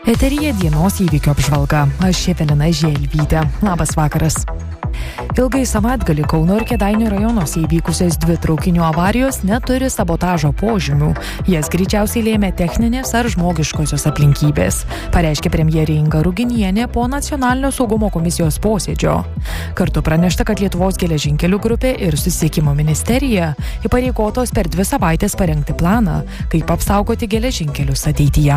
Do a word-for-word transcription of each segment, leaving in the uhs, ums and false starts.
Eteryje dienos įvykio apžvalga. Aš Evelina Želvytė. Labas vakaras. Ilgai savaitgalį Kauno ir Kėdainių rajonuose įvykusios dvi traukinių avarijos neturi sabotažo požymių. Jas greičiausiai lėmė techninės ar žmogiškosios aplinkybės, pareiškė premjerė Inga Ruginienė po Nacionalinio saugumo komisijos posėdžio. Kartu pranešta, kad Lietuvos geležinkelių grupė ir Susisiekimo ministerija įpareigotos per dvi savaitės parengti planą, kaip apsaugoti geležinkelius ateityje.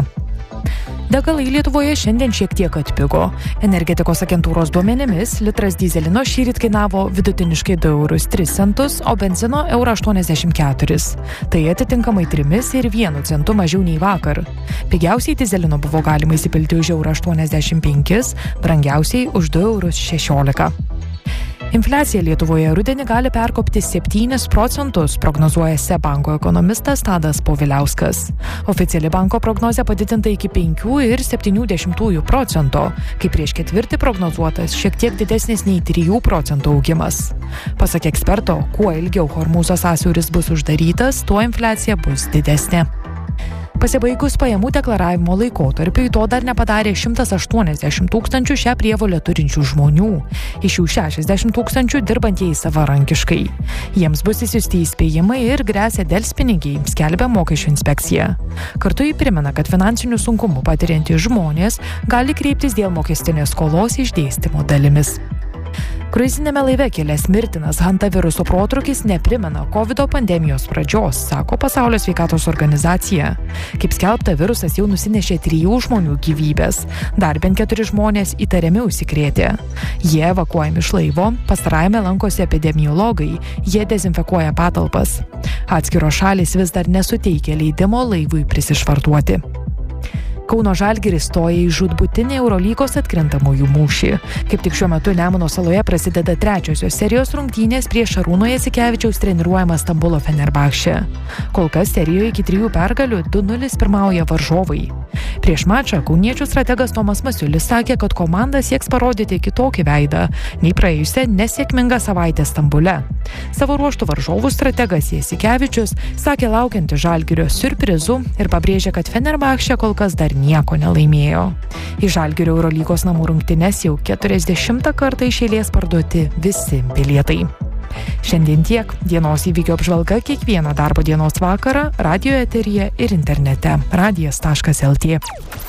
Degalai Lietuvoje šiandien šiek tiek atpigo. Energetikos agentūros duomenimis litras dyzelino šįryt kainavo vidutiniškai du eurus tris centus, o benzino eurą aštuoniasdešimt keturis. Tai atitinkamai trimis ir vienu centu mažiau nei vakar. Pigiausiai dyzelino buvo galima įsipilti už eurą aštuoniasdešimt penkis, brangiausiai už du eurus šešiolika. Infliacija Lietuvoje rudenį gali perkopti septynis procentus, prognozuoja SEB banko ekonomistas Tadas Poviliauskas. Oficiali banko prognozė padidinta iki penkių ir septynių dešimtųjų procento, kai prieš ketvirtį prognozuotas šiek tiek didesnis nei trijų procentų augimas. Pasak eksperto, kuo ilgiau Hormūzo sąsiauris bus uždarytas, tuo infliacija bus didesnė. Pasibaigus pajamų deklaravimo laikotarpiui to dar nepadarė šimtas aštuoniasdešimt tūkstančių šią prievolę turinčių žmonių. Iš jų šešiasdešimt tūkstančių dirbantieji savarankiškai. Jiems bus išsiųsti įspėjimai ir gresia delspinigiai, skelbia mokesčių inspekcija. Kartu ji primena, kad finansinių sunkumų patiriantys žmonės gali kreiptis dėl mokestinės skolos išdėstymo dalimis. Kruizinėme laive kilęs mirtinas hantaviruso protrūkis neprimena kovido pandemijos pradžios, sako Pasaulio sveikatos organizacija. Kaip skelbta, virusas jau nusinešė trijų žmonių gyvybės. Dar bent keturi žmonės įtariami užsikrėtė. Jie evakuojami iš laivo, pastarajame lankosi epidemiologai, jie dezinfekuoja patalpas. Atskiros šalys vis dar nesuteikia leidimo laivui prisišvartuoti. Kauno Žalgiris stoja į žūtbūtinį Eurolygos atkrintamųjų mūšį. Kaip tik šiuo metu Nemuno saloje prasideda trečiosios serijos rungtynės prieš Šarūno Jasikevičiaus treniruojamą Stambulo Fenerbahčę. Kol kas serijoje iki trijų pergalių du nulis pirmauja varžovai. Prieš mačą kauniečių strategas Tomas Masiulis sakė, kad komanda sieks parodyti kitokį veidą nei praėjusią nesėkmingą savaitę Stambule. Savo ruožtų varžovų strategas Jasikevičius sakė laukianti Žalgirio siurprizų ir pabrėžė, kad Fenerbahčė kol kas dar nieko nelaimėjo. Į Žalgirio Eurolygos namų rungtynes jau keturiasdešimtą kartą iš eilės parduoti visi bilietai. Šiandien tiek. Dienos įvykio apžvalga kiekvieną darbo dienos vakarą radijo eteryje ir internete radijas taškas lt.